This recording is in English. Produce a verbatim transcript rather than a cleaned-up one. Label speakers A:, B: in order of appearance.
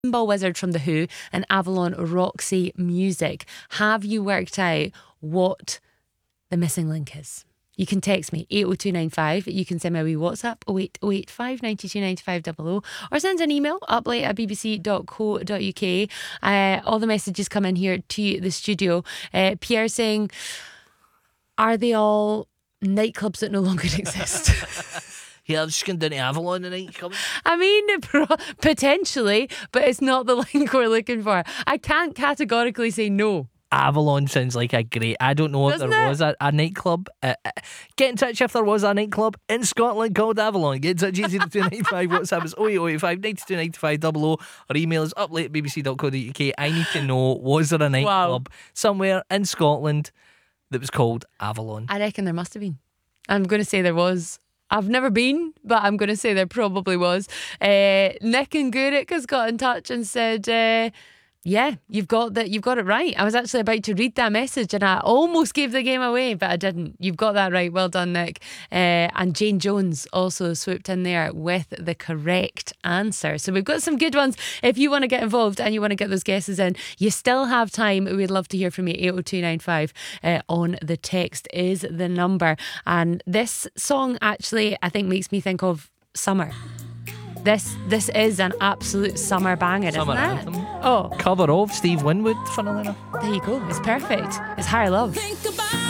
A: Pinball Wizard from The Who and Avalon Roxy Music. Have you worked out what the missing link is? You can text me eight oh two nine five. You can send me a wee WhatsApp oh eight oh eight five nine two nine five double oh, or send an email uplate at b b c dot co dot u k. Uh, all the messages come in here to the studio. Uh, Pierre saying, are they all nightclubs that no longer exist?
B: Yeah, I'm just going down to Avalon tonight. Coming.
A: I mean, pro- potentially, but it's not the link we're looking for. I can't categorically say no.
B: Avalon sounds like a great. I don't know if
A: Doesn't
B: there
A: it?
B: was a, a nightclub. Uh, uh, get in touch if there was a nightclub in Scotland called Avalon. Get in touch eight zero two nine five. WhatsApp is oh eight oh eight five nine two nine five double oh, or email is uplate at b b c dot co dot u k. I need to know, was there a nightclub
A: Wow.
B: somewhere in Scotland that was called Avalon?
A: I reckon there must have been. I'm going to say there was. I've never been, but I'm going to say there probably was. Uh, Nick and Gurik has got in touch and said, uh, yeah, you've got that. You've got it right. I was actually about to read that message and I almost gave the game away, but I didn't. You've got that right. Well done, Nick. Uh, and Jane Jones also swooped in there with the correct answer. So we've got some good ones. If you want to get involved and you want to get those guesses in, you still have time. We'd love to hear from you. eight oh two nine five uh, on the text is the number. And this song actually, I think, makes me think of summer. This this is an absolute summer banger,
B: Summer
A: isn't
B: anthem.
A: it? Oh,
B: Cover of Steve Winwood, funnily enough.
A: there you go. It's perfect. It's Higher Love.
C: Think about